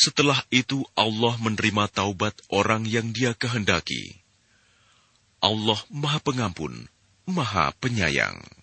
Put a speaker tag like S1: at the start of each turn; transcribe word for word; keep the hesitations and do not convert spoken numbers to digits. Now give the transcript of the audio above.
S1: Setelah itu Allah menerima taubat orang yang Dia kehendaki. Allah Maha Pengampun, Maha Penyayang.